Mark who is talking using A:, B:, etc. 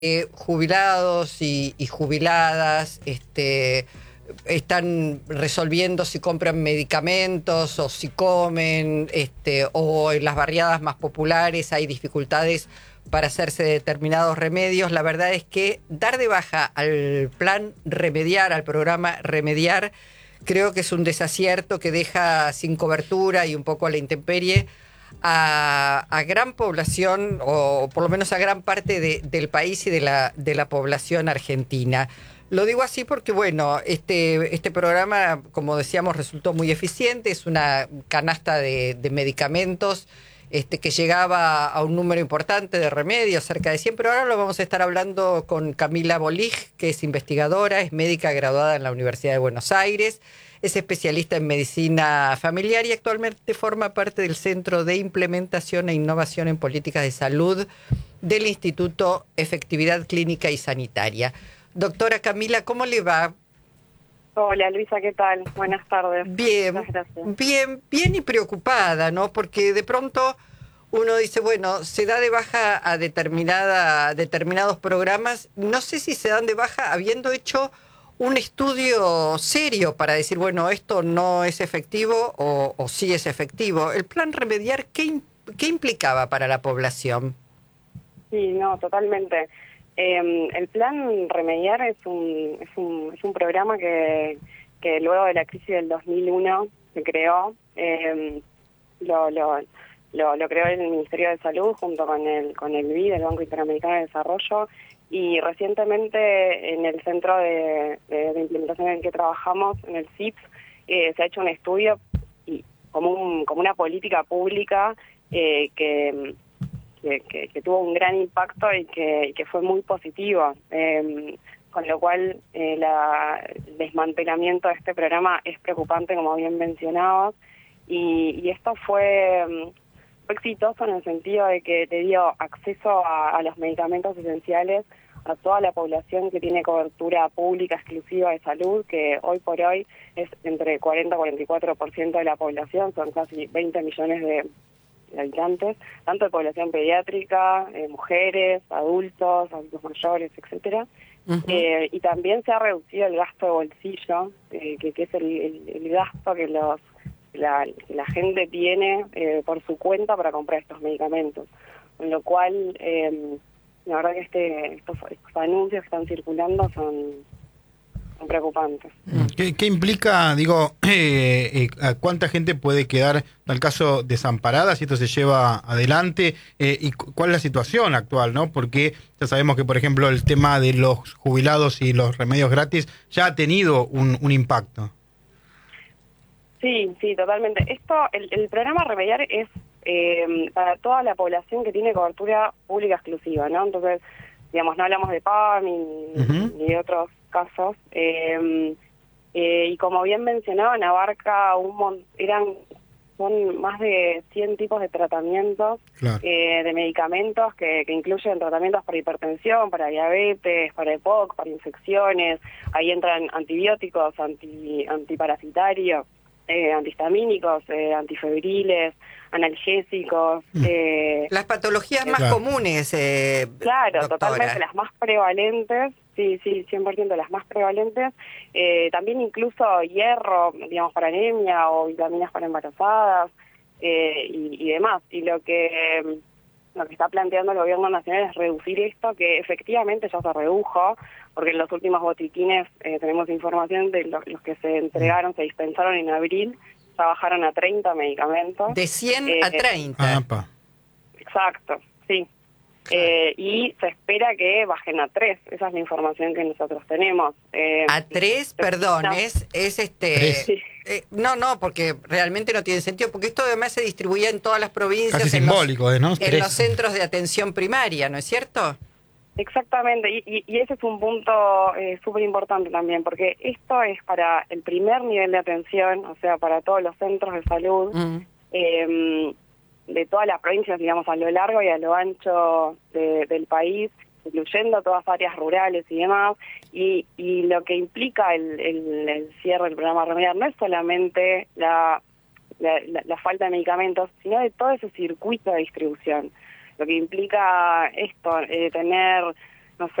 A: jubilados y jubiladas están resolviendo si compran medicamentos o si comen, o en las barriadas más populares hay dificultades para hacerse determinados remedios. La verdad es que dar de baja al plan Remediar, al programa Remediar, creo que es un desacierto que deja sin cobertura y un poco a la intemperie a gran población, o por lo menos a gran parte del país y de la población argentina. Lo digo así porque, bueno, este programa, como decíamos, resultó muy eficiente. Es una canasta de medicamentos que llegaba a un número importante de remedios, cerca de 100, pero ahora lo vamos a estar hablando con Camila Bolig, que es investigadora, es médica graduada en la Universidad de Buenos Aires, es especialista en medicina familiar y actualmente forma parte del Centro de Implementación e Innovación en Políticas de Salud del Instituto Efectividad Clínica y Sanitaria. Doctora Camila, ¿cómo le va?
B: Hola Luisa, ¿qué tal? Buenas tardes.
A: Bien, bien y preocupada, ¿no? Porque de pronto uno dice, bueno, se da de baja a determinados programas. No sé si se dan de baja habiendo hecho un estudio serio para decir, bueno, esto no es efectivo o sí es efectivo. El plan Remediar, ¿qué implicaba para la población?
B: Sí, no, totalmente. El plan Remediar es un programa que luego de la crisis del 2001 se creó. Lo creó el Ministerio de Salud junto con el BID, el Banco Interamericano de Desarrollo, y recientemente en el centro de implementación en el que trabajamos, en el CIPS, se ha hecho un estudio y como una política pública que tuvo un gran impacto y que fue muy positivo, con lo cual el desmantelamiento de este programa es preocupante, como bien mencionabas, y esto fue exitoso en el sentido de que le dio acceso a los medicamentos esenciales a toda la población que tiene cobertura pública exclusiva de salud, que hoy por hoy es entre 40 y 44% de la población, son casi 20 millones de habitantes, tanto de población pediátrica, mujeres, adultos mayores, etcétera. Y también se ha reducido el gasto de bolsillo, que es el gasto que la gente tiene por su cuenta para comprar estos medicamentos. Con lo cual, la verdad que estos anuncios que están circulando son preocupantes.
C: ¿Qué implica, digo, a cuánta gente puede quedar, en el caso, desamparada si esto se lleva adelante? ¿Y cuál es la situación actual, no? Porque ya sabemos que, por ejemplo, el tema de los jubilados y los remedios gratis ya ha tenido un impacto.
B: Sí, totalmente. El programa Remediar es para toda la población que tiene cobertura pública exclusiva, ¿no? Entonces, digamos, no hablamos de PAM ni de otros casos. Y como bien mencionaban, abarca son más de 100 tipos de tratamientos, claro, de medicamentos que incluyen tratamientos para hipertensión, para diabetes, para EPOC, para infecciones. Ahí entran antibióticos, antiparasitarios, antihistamínicos, antifebriles, analgésicos.
A: Las patologías más comunes,
B: claro,
A: doctora.
B: Totalmente, las más prevalentes, sí, 100% las más prevalentes. También incluso hierro, digamos, para anemia o vitaminas para embarazadas y demás. Y lo que está planteando el gobierno nacional es reducir esto, que efectivamente ya se redujo, porque en los últimos botiquines tenemos información de los que se entregaron, se dispensaron en abril, ya bajaron a 30 medicamentos.
A: De 100 a 30.
B: Exacto, sí. Y se espera que bajen a 3, esa es la información que nosotros tenemos.
A: ¿A 3? Perdón,
B: no.
A: es
B: Sí.
A: No, porque realmente no tiene sentido, porque esto además se distribuía en todas las provincias,
C: casi simbólico, ¿no?
A: En los centros de atención primaria, ¿no es cierto?
B: Exactamente, y ese es un punto súper importante también, porque esto es para el primer nivel de atención, o sea, para todos los centros de salud, de todas las provincias, digamos, a lo largo y a lo ancho del país, incluyendo todas áreas rurales y demás, y lo que implica el cierre del programa Remediar no es solamente la falta de medicamentos, sino de todo ese circuito de distribución. Lo que implica esto, tener